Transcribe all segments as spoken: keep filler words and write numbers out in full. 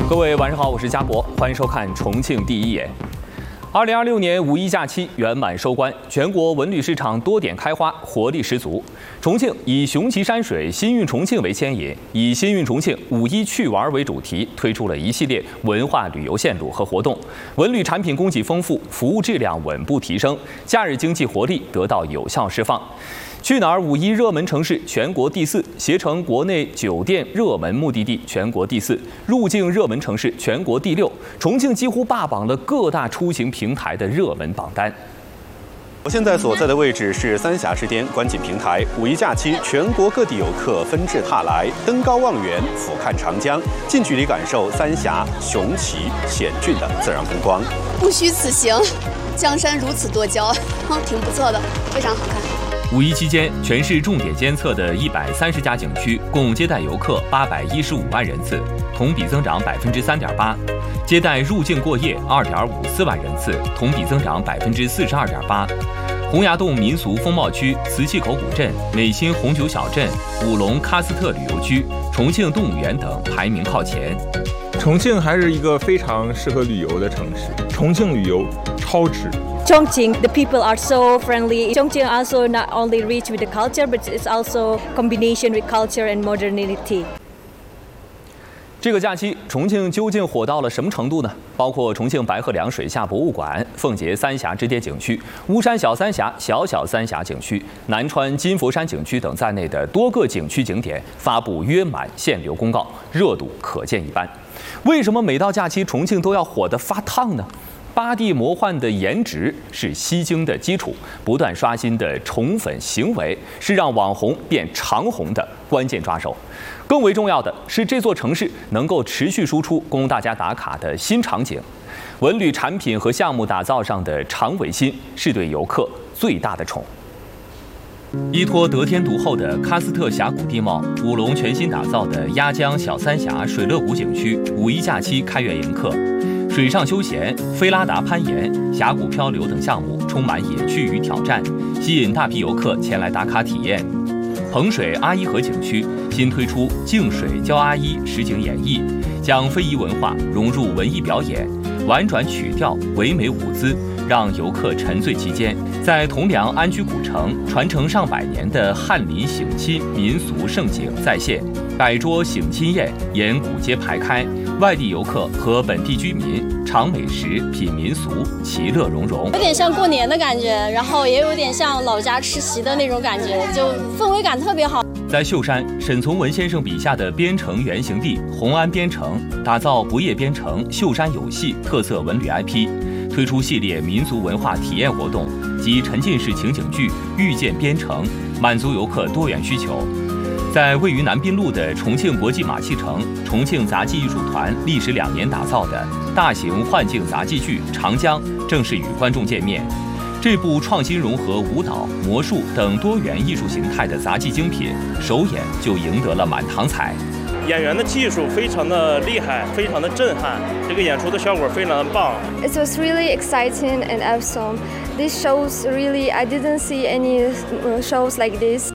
各位晚上好，我是嘉博，欢迎收看重庆第一眼。二零二六年五一假期圆满收官，全国文旅市场多点开花，活力十足。重庆以雄奇山水、新韵重庆为牵引，以新韵重庆五一去玩为主题，推出了一系列文化旅游线路和活动。文旅产品供给丰富，服务质量稳步提升，假日经济活力得到有效释放。去哪儿五一热门城市全国第四，携程国内酒店热门目的地全国第四，入境热门城市全国第六。重庆几乎霸榜了各大出行平台的热门榜单。 我现在所在的位置是三峡之巅观景平台。五一假期，全国各地游客纷至沓来，登高望远，俯瞰长江，近距离感受三峡雄奇险峻的自然风光。 不虚此行，江山如此多娇，嗯，挺不错的，非常好看。 五一期间，全市重点监测的一百三十家景区共接待游客八百一十五万人次，同比增长百分之三点八；接待入境过夜二点五四万人次，同比增长百分之四十二点八。洪崖洞民俗风貌区、磁器口古镇、美心红酒小镇、武隆喀斯特旅游区、重庆动物园等排名靠前。 重庆还是一个非常适合旅游的城市，重庆旅游超值。 Chongqing, the people are so friendly. Chongqing also not only rich with the culture, but it's also combination with culture and modernity. 这个假期，重庆究竟火到了什么程度呢？包括重庆白鹤梁水下博物馆、奉节三峡之巅景区、巫山小三峡、小小三峡景区、南川金佛山景区等在内的多个景区景点发布约满限流公告，热度可见一斑。为什么每到假期，重庆都要火得发烫呢？八地魔幻的颜值是吸睛的基础，不断刷新的宠粉行为是让网红变长红的关键抓手。更为重要的是，这座城市能够持续输出供大家打卡的新场景。文旅产品和项目打造上的长尾心，是对游客最大的宠。依托得天独厚的喀斯特峡谷地貌，武隆全新打造的鸭江小三峡水乐谷景区，五一假期开园迎客。水上休闲、菲拉达攀岩、峡谷漂流等项目充满野趣与挑战，吸引大批游客前来打卡体验。彭水阿依河景区新推出净水教阿依实景演绎，将非遗文化融入文艺表演，婉转曲调、唯美舞姿，让游客沉醉其间。在铜梁安居古城，传承上百年的翰林省亲民俗盛景再现，百桌省亲宴沿古街排开，外地游客和本地居民尝美食、品民俗，其乐融融。 有点像过年的感觉，然后也有点像老家吃席的那种感觉，就氛围感特别好。 在秀山，沈从文先生笔下的边城原型地红安边城，打造不夜边城秀山有戏特色文旅 I P， 推出系列民族文化体验活动及沉浸式情景剧《遇见边城》，满足游客多元需求。在位于南滨路的重庆国际马戏城，重庆杂技艺术团历时两年打造的大型幻境杂技剧《长江》正式与观众见面。这部创新融合舞蹈、魔术等多元艺术形态的杂技精品，首演就赢得了满堂彩。 演员的技术非常的厉害，非常的震撼，这个演出的效果非常的棒。 It was really exciting and awesome. These shows really, I didn't see any shows like this.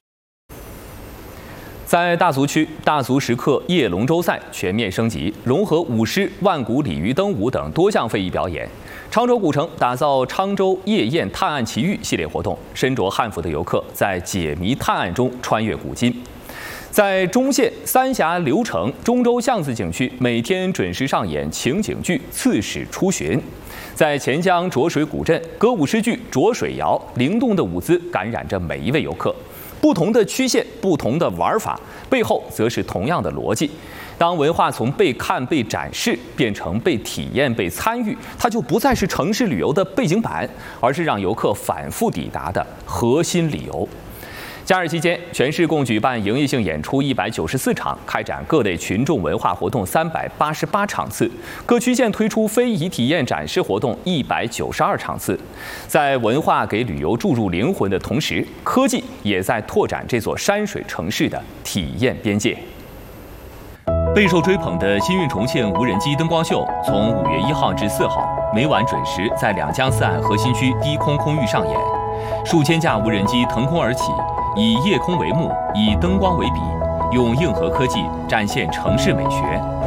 在大足区，大足石刻夜龙舟赛全面升级，融合舞狮、万古鲤鱼灯舞等多项非遗表演。昌州古城打造昌州夜宴探案奇遇系列活动，身着汉服的游客在解谜探案中穿越古今。在中县三峡流城中州巷子景区，每天准时上演情景剧《刺史出巡》。在钱江浊水古镇，歌舞诗剧《浊水谣》灵动的舞姿感染着每一位游客。不同的曲线，不同的玩法，背后则是同样的逻辑。当文化从被看、被展示变成被体验、被参与，它就不再是城市旅游的背景板，而是让游客反复抵达的核心理由。假日期间，全市共举办营业性演出一百九十四场，开展各类群众文化活动三百八十八场次，各区县推出非遗体验展示活动一百九十二场次。在文化给旅游注入灵魂的同时，科技也在拓展这座山水城市的体验边界。备受追捧的新韵重庆无人机灯光秀，从五月一号至四号，每晚准时在两江四岸核心区低空空域上演。数千架无人机腾空而起，以夜空为幕，以灯光为笔，用硬核科技展现城市美学。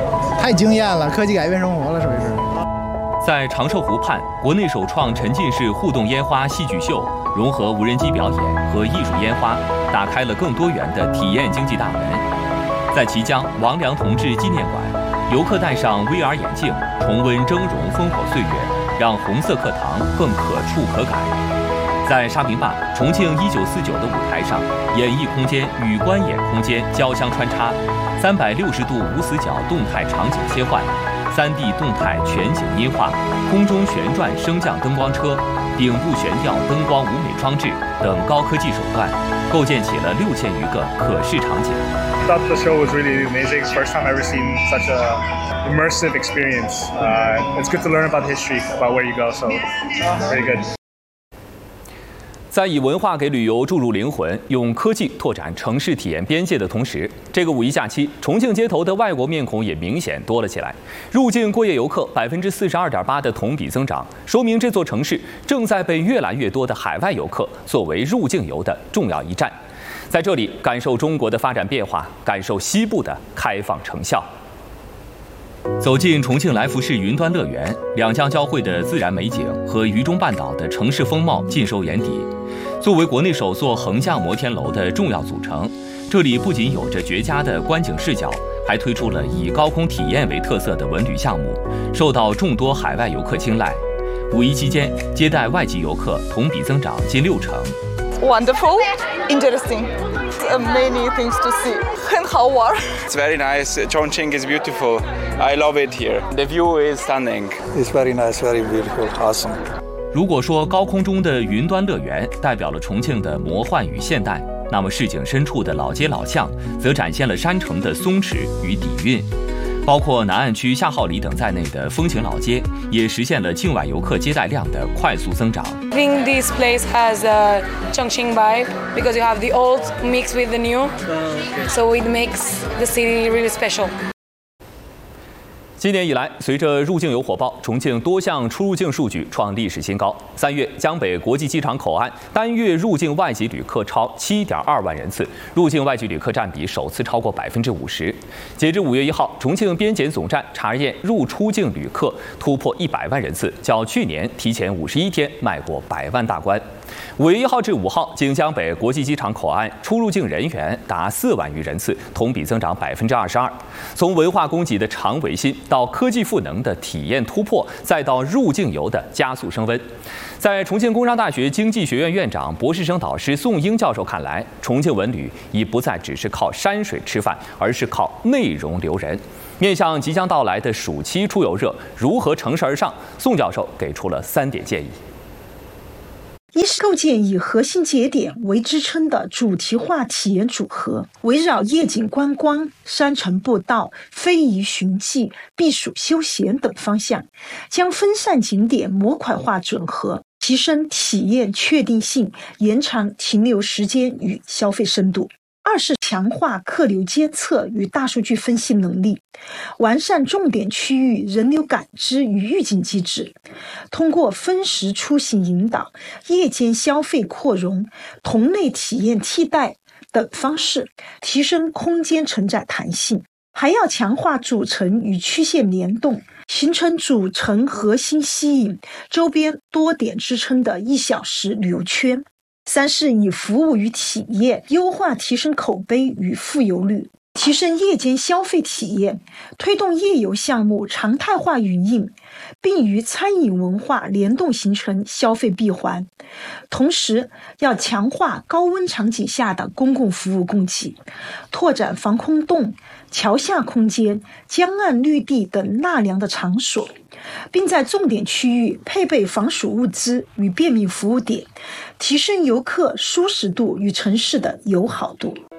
太惊艳了，科技改变生活了，属于是。 在长寿湖畔，国内首创沉浸式互动烟花戏剧秀，融合无人机表演和艺术烟花，打开了更多元的体验经济大门。在綦江王良同志纪念馆，游客戴上 V R 眼镜，重温峥嵘烽火岁月，让红色课堂更可触可感。在沙坪坝重庆一九四九的舞台上，演艺空间与观演空间交相穿插，三百六十度无死角动态场景切换，三 D 动态全景音画，空中旋转升降灯光车，顶部悬吊灯光舞美装置等高科技手段，构建起了六千余个可视场景。 I thought the show was really amazing. First time I've ever seen such a immersive experience. Uh, it's good to learn about history, about where you go. So, very good. 在以文化给旅游注入灵魂，用科技拓展城市体验边界的同时，这个五一假期，重庆街头的外国面孔也明显多了起来。入境过夜游客百分之四十二点八的同比增长，说明这座城市正在被越来越多的海外游客作为入境游的重要一站。在这里，感受中国的发展变化，感受西部的开放成效。走进重庆来福士云端乐园，两江交汇的自然美景和渝中半岛的城市风貌尽收眼底。作为国内首座横向摩天楼的重要组成，这里不仅有着绝佳的观景视角，还推出了以高空体验为特色的文旅项目，受到众多海外游客青睐。五一期间，接待外籍游客同比增长近六成。 Wonderful, interesting, many things to see. 很好玩。 It's very nice. Chongqing is beautiful. I love it here. The view is stunning. It's very nice, very beautiful, awesome. 如果说高空中的云端乐园代表了重庆的魔幻与现代，那么市井深处的老街老巷则展现了山城的松弛与底蕴。包括南岸区夏号里等在内的风情老街，也实现了境外游客接待量的快速增长。 I think this place has a Chongqing vibe because you have the old mixed with the new, so it makes the city really special. 今年以来，随着入境游火爆，重庆多项出入境数据创历史新高。三月，江北国际机场口岸单月入境外籍旅客超七点二万人次，入境外籍旅客占比首次超过百分之五十。截至五月一号，重庆边检总站查验入出境旅客突破一百万人次，较去年提前五十一天迈过百万大关。五月一号至五号，经江北国际机场口岸出入境人员达四万余人次，同比增长百分之二十二。从文化供给的长维新到科技赋能的体验突破，再到入境游的加速升温，在重庆工商大学经济学院院长、博士生导师宋英教授看来，重庆文旅已不再只是靠山水吃饭，而是靠内容留人。面向即将到来的暑期出游热，如何乘势而上？宋教授给出了三点建议。 一是构建以核心节点为支撑的主题化体验组合，围绕夜景观光、山城步道、非遗寻迹、避暑休闲等方向，将分散景点模块化整合，提升体验确定性，延长停留时间与消费深度。二是强化客流监测与大数据分析能力，完善重点区域人流感知与预警机制，通过分时出行引导、夜间消费扩容、同类体验替代等方式，提升空间承载弹性。还要强化主城与区县联动，形成主城核心吸引、周边多点支撑的一小时旅游圈。三是以服务与体验优化提升口碑与复游率，提升夜间消费体验，推动夜游项目常态化运营，并与餐饮文化联动形成消费闭环。同时要强化高温场景下的公共服务供给，拓展防空洞、桥下空间、江岸绿地等纳凉的场所，并在重点区域配备防暑物资与便民服务点，提升游客舒适度与城市的友好度。